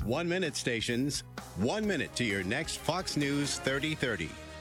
1 minute stations, 1 minute to your next Fox News 3030.